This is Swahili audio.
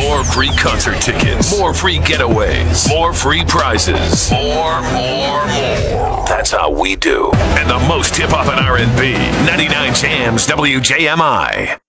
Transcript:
More free concert tickets. More free getaways. More free prizes. More. That's how we do. And the most hip-hop and R&B. 99 Jams WJMI.